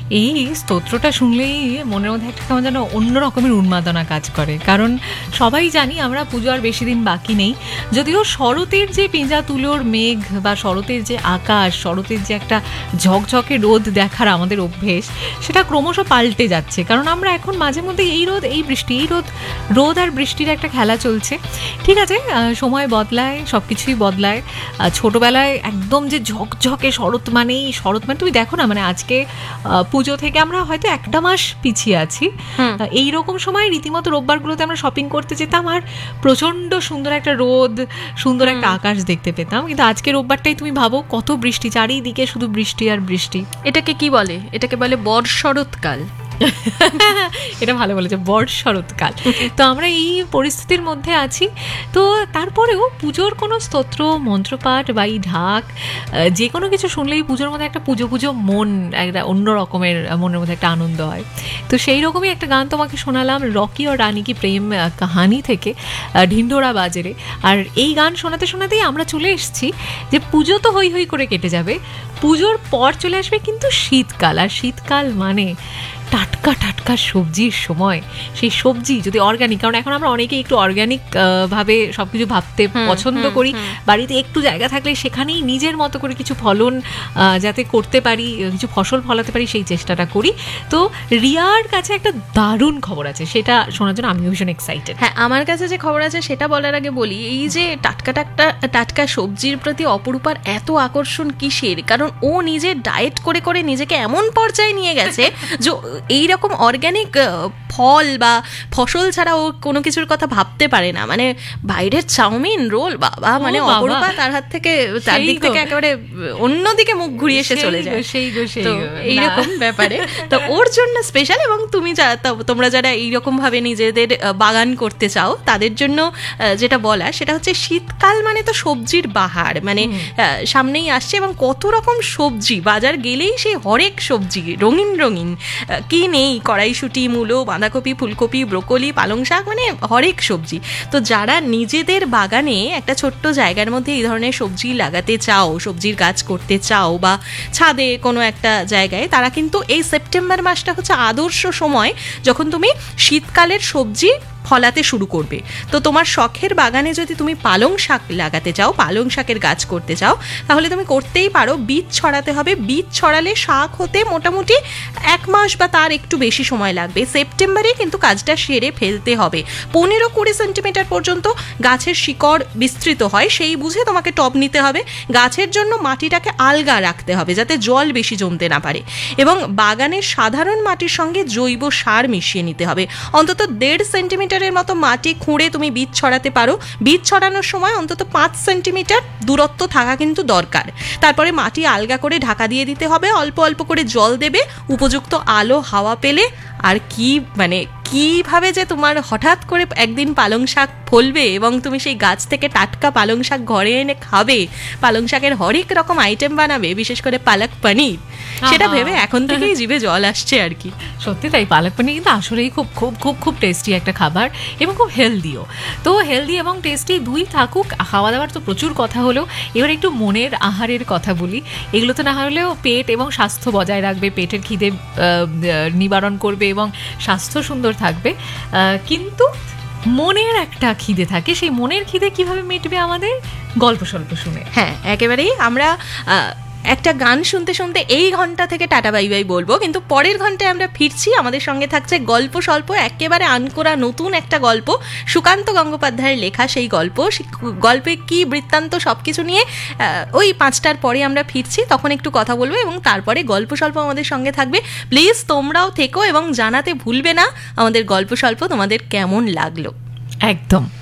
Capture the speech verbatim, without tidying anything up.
এই স্তোত্রটা শুনলেই মনের মধ্যে একটা কেমন যেন অন্য রকমের উন্মাদনা কাজ করে, কারণ সবাই জানি আমরা পুজো আর বেশি দিন বাকি নেই। যদিও শরতের যে পেঁজা তুলোর মেঘ বা শরতের যে আকাশ, শরতের যে একটা ঝকঝকে রোদ দেখার আমাদের অভ্যেস, সেটা ক্রমশ পাল্টে যাচ্ছে। কারণ আমরা এখন মাঝে মধ্যে এই রোদ এই বৃষ্টি, এই রোদ রোদ আর বৃষ্টির একটা খেলা চলছে। ঠিক আছে, সময় বদলায়, সব কিছুই বদলায়। ছোটোবেলায় একদম যে ঝকঝকে শরৎ মানেই শরৎ মানে তুমি দেখো না, মানে আজকে পুজো থেকে আমরা হয়তো একটা মাস পিছিয়ে আছি, এইরকম সময় রীতিমতো রোববারগুলোতে আমরা শপিং করতে যেতাম আর প্রচণ্ড সুন্দর একটা রোদ, সুন্দর একটা আকাশ দেখতে পেতাম। কিন্তু আজকে রোববারটাই তুমি ভাবো কত বৃষ্টি, চারিদিকে শুধু বৃষ্টি আর বৃষ্টি। এটাকে কি বলে? এটাকে বলে বর্ষরৎকাল। এটা ভালো বলেছে, বর্ষ শরৎকাল। তো আমরা এই পরিস্থিতির মধ্যে আছি। তো তারপরেও পুজোর কোনো স্তোত্র, মন্ত্রপাঠ বা এই ঢাক, যে কোনো কিছু শুনলেই পুজোর মধ্যে একটা পুজো পুজো মন, একটা অন্য রকমের মনের মধ্যে একটা আনন্দ হয়। তো সেই রকমই একটা গান তোমাকে শোনালাম রকি ও রানী কি প্রেম কাহানি থেকে, ঢিন্ডোরা বাজারে। আর এই গান শোনাতে শোনাতেই আমরা চলে এসেছি যে পুজো তো হই হই করে কেটে যাবে, পুজোর পর চলে আসবে কিন্তু শীতকাল। আর শীতকাল মানে টাটকা টাটকা সবজির সময়। সেই সবজি যদি অর্গ্যানিক, কারণ এখন আমরা অনেকেই একটু অর্গ্যানিক ভাবে সব কিছু ভাবতে পছন্দ করি, বাড়িতে একটু জায়গা থাকলে সেখানেই নিজের মতো করে কিছু ফলন যাতে করতে পারি, কিছু ফসল ফলাতে পারি, সেই চেষ্টাটা করি। তো রিয়ার কাছে একটা দারুণ খবর আছে, সেটা শোনার জন্য আমি ভীষণ এক্সাইটেড। হ্যাঁ, আমার কাছে যে খবর আছে সেটা বলার আগে বলি, এই যে টাটকা টাটকা টাটকা সবজির প্রতি অপরূপার এত আকর্ষণ কিসের? কারণ ও নিজে ডায়েট করে করে নিজেকে এমন পর্যায়ে নিয়ে গেছে যে এইরকম অর্গ্যানিক ফল বা ফসল ছাড়া ও কোনো কিছুর কথা ভাবতে পারে না। মানে বাইরের চাউমিন, রোল, বাবা, মানে অপরূপা তার হাত থেকে, তার দিক থেকে একেবারে অন্যদিকে মুখ ঘুরিয়ে এসে চলে যায়। তো এইরকম ব্যাপারে তো ওর জন্য স্পেশাল। এবং তুমি তোমরা যারা এইরকম ভাবে নিজেদের বাগান করতে চাও তাদের জন্য যেটা বলা, সেটা হচ্ছে শীতকাল মানে তো সবজির বাহার, মানে সামনেই আসছে এবং কত রকম সবজি, বাজার গেলেই সেই হরেক সবজি, রঙিন রঙিন, কি নেই, কড়াইশুঁটি, মূলো, বাঁধাকপি, ফুলকপি, ব্রোকলি, পালং শাক, মানে হরেক সবজি। তো যারা নিজেদের বাগানে একটা ছোট্ট জায়গার মধ্যে এই ধরনের সবজি লাগাতে চাও, সবজির গাছ করতে চাও, বা ছাদে কোনো একটা জায়গায়, তারা কিন্তু এই সেপ্টেম্বর মাসটা হচ্ছে আদর্শ সময় যখন তুমি শীতকালের সবজি ফলাতে শুরু করবে। তো তোমার শখের বাগানে যদি তুমি পালং শাক লাগাতে চাও, পালং শাকের গাছ করতে চাও, তাহলে তুমি করতেই পারো। বীজ ছড়াতে হবে, বীজ ছড়ালে শাক হতে মোটামুটি এক মাস বা তার একটু বেশি সময় লাগবে। সেপ্টেম্বরে কিন্তু কাজটা সেরে ফেলতে হবে। পনেরো কুড়ি সেন্টিমিটার পর্যন্ত গাছের শিকড় বিস্তৃত হয়, সেই বুঝে তোমাকে টব নিতে হবে। গাছের জন্য মাটিটাকে আলগা রাখতে হবে যাতে জল বেশি জমতে না পারে, এবং বাগানের সাধারণ মাটির সঙ্গে জৈব সার মিশিয়ে নিতে হবে। অন্তত দেড় সেন্টিমিটার এর মতো মাটি খুঁড়ে তুমি বীজ ছড়াতে পারো। বীজ ছড়ানোর সময় অন্তত পাঁচ সেন্টিমিটার দূরত্ব থাকা কিন্তু দরকার। তারপরে মাটি আলগা করে ঢাকা দিয়ে দিতে হবে, অল্প অল্প করে জল দেবে, উপযুক্ত আলো হাওয়া পেলে আর কি, মানে কিভাবে যে তোমার হঠাৎ করে একদিন পালং শাক ফলবে এবং তুমি সেই গাছ থেকে টাটকা পালং শাক ঘরে এনে খাবে, পালং শাকের হরেক রকম আইটেম বানাবে, বিশেষ করে পালক পনির, সেটা ভেবে এখন থেকেই জিভে জল আসছে আর কি। সত্যি তাই, পালক পনির কিন্তু আসলেই খুব খুব খুব খুব টেস্টি একটা খাবার এবং খুব হেলদিও। তো হেলদি এবং টেস্টি দুই থাকুক, খাওয়া দাওয়ার তো প্রচুর কথা হলো, এবার একটু মনের আহারের কথা বলি। এগুলো তো না হলেও পেট এবং স্বাস্থ্য বজায় রাখবে, পেটের খিদে নিবারণ করবে এবং স্বাস্থ্য সুন্দর থাকবে, কিন্তু মনের একটা খিদে থাকে। সেই মনের খিদে কিভাবে মিটবে আমাদের? গল্প স্বল্প শুনে। হ্যাঁ, একেবারেই। আমরা একটা গান শুনতে শুনতে এই ঘন্টা থেকে টাটা বাই বাই বলবো, কিন্তু পরের ঘন্টায় আমরা ফিরছি। আমাদের সঙ্গে থাকছে গল্প স্বল্প, একেবারে আনকোরা নতুন একটা গল্প, সুকান্ত গঙ্গোপাধ্যায়ের লেখা সেই গল্প। গল্পে কি বৃত্তান্ত সবকিছু নিয়ে ওই পাঁচটার পরে আমরা ফিরছি, তখন একটু কথা বলবো এবং তারপরে গল্প স্বল্প আমাদের সঙ্গে থাকবে। প্লিজ তোমরাও থেকো এবং জানাতে ভুলবে না আমাদের গল্প স্বল্প তোমাদের কেমন লাগলো। একদম।